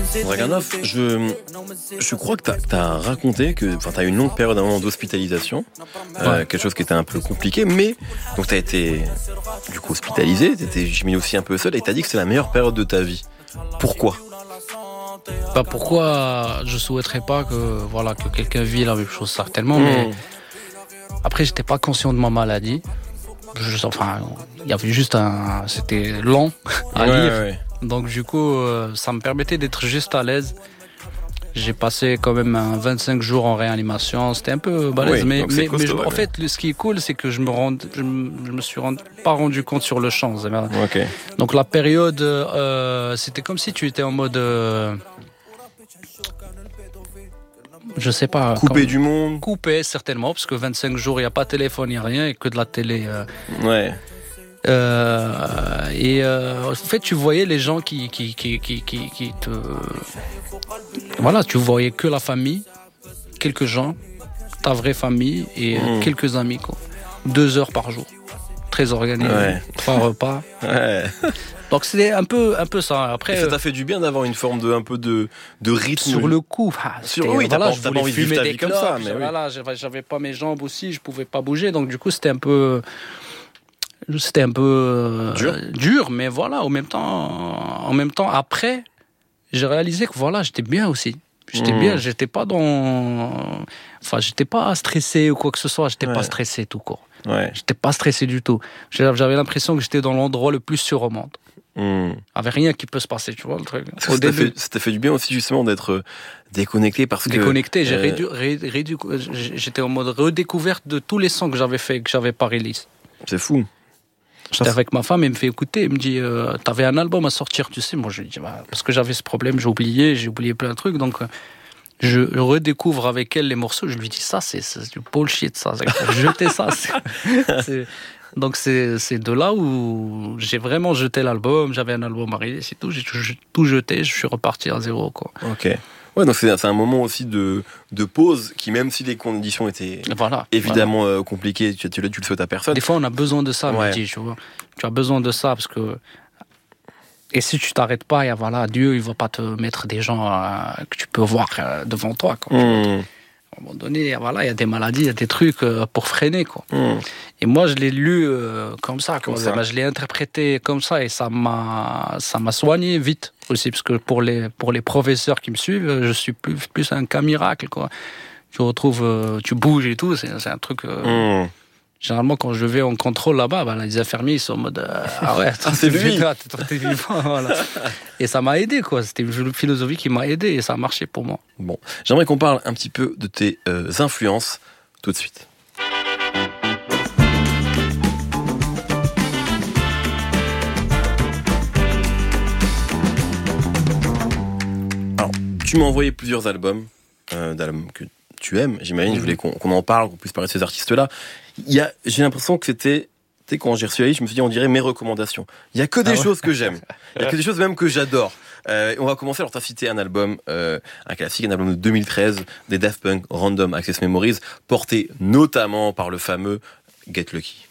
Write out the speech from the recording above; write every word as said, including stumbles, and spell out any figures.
Draganov, je, je crois que tu as raconté que tu as eu une longue période un moment d'hospitalisation, ouais. euh, quelque chose qui était un peu compliqué, mais donc tu as été du coup hospitalisé, tu étais j'imagine aussi un peu seul et tu as dit que c'est la meilleure période de ta vie. Pourquoi ? Bah pourquoi je souhaiterais pas que, voilà, que quelqu'un vit la même chose, certainement, mmh. mais après j'étais pas conscient de ma maladie. Je, enfin, il y avait juste un... C'était lent à ouais, lire. Ouais. Donc du coup, euh, ça me permettait d'être juste à l'aise. J'ai passé quand même un vingt-cinq jours en réanimation. C'était un peu balèze, oui, mais, mais, mais je, en fait, ce qui est cool, c'est que je me rend, je me, je me suis rend, pas rendu compte sur le champ. Okay. Donc la période, euh, c'était comme si tu étais en mode, euh, je sais pas, coupé du monde. Coupé certainement, parce que vingt-cinq jours, il y a pas de téléphone, il y a rien, et que de la télé. Euh, ouais. Euh, et euh, en fait, tu voyais les gens qui, qui, qui, qui, qui, qui te. Voilà, tu voyais que la famille, quelques gens, ta vraie famille et mmh. quelques amis, quoi. Deux heures par jour, très organisé, ouais. trois repas. Ouais. Donc c'était un peu, un peu ça. Après, et ça t'a fait du bien d'avoir une forme de, un peu de, de rythme. Sur le coup, ah, sur oui, voilà, t'as je pas, voulais pas envie fumer de des clopes, comme ça, mais voilà, oui. j'avais, j'avais pas mes jambes aussi, je pouvais pas bouger, donc du coup c'était un peu. C'était un peu euh, dur. dur, mais voilà, en même temps, en même temps, après, j'ai réalisé que voilà, j'étais bien aussi. J'étais mmh. bien, j'étais pas dans, enfin, j'étais pas stressé ou quoi que ce soit. J'étais ouais. pas stressé tout court. Ouais. J'étais pas stressé du tout. J'avais l'impression que j'étais dans l'endroit le plus sûr au monde. Mmh. Avec rien qui peut se passer, tu vois le truc. Ça, ça, t'a fait, ça t'a fait du bien aussi justement d'être déconnecté parce que. Déconnecté, j'ai euh... rédu, ré, rédu, j'étais en mode redécouverte de tous les sons que j'avais fait, que j'avais pas release. C'est fou. J'étais avec ma femme, elle me fait écouter, elle me dit euh, t'avais un album à sortir, tu sais. Moi je lui dis bah, parce que j'avais ce problème, j'ai oublié, j'ai oublié plein de trucs, donc euh, je redécouvre avec elle les morceaux. Je lui dis ça, c'est, c'est du bullshit, ça. Jeter ça. C'est, c'est... Donc c'est, c'est de là où j'ai vraiment jeté l'album. J'avais un album à réaliser, c'est tout. J'ai tout jeté, je suis reparti à zéro, quoi. Ok. Ouais, donc c'est, c'est un moment aussi de, de pause qui, même si les conditions étaient voilà, évidemment voilà. Euh, compliquées, tu, tu, tu le souhaites à personne. Des fois, on a besoin de ça, ouais. me dis, tu vois. Tu as besoin de ça parce que. Et si tu t'arrêtes pas, et voilà, Dieu, il va pas te mettre des gens euh, que tu peux voir euh, devant toi, quoi. Mmh. À un moment donné, voilà, il y a des maladies, il y a des trucs euh, pour freiner, quoi. Mmh. Et moi, je l'ai lu euh, comme ça, comme quoi. ça. Ben, je l'ai interprété comme ça et ça m'a, ça m'a soigné vite aussi, parce que pour les, pour les professeurs qui me suivent, je suis plus, plus un cas miracle, quoi. Tu retrouves, euh, tu bouges et tout, c'est, c'est un truc. Euh, mmh. Généralement, quand je vais en contrôle là-bas, ben, les infirmiers ils sont en mode euh, ah ouais, toi, c'est lui, toi, t'es vivant, voilà. Et ça m'a aidé, quoi. C'était une philosophie qui m'a aidé et ça a marché pour moi. Bon, j'aimerais qu'on parle un petit peu de tes euh, influences tout de suite. Alors, tu m'as envoyé plusieurs albums, euh, d'albums que tu aimes, j'imagine. Mmh. Je voulais qu'on, qu'on en parle, qu'on puisse parler de ces artistes-là. Il y a, j'ai l'impression que c'était, tu sais, quand j'ai reçu la liste, je me suis dit, on dirait mes recommandations. Il y a que des ah ouais. choses que j'aime. Il y a que des choses même que j'adore. Euh, on va commencer. Alors, tu as cité un album, euh, un classique, un album de deux mille treize, des Daft Punk, Random Access Memories, porté notamment par le fameux Get Lucky.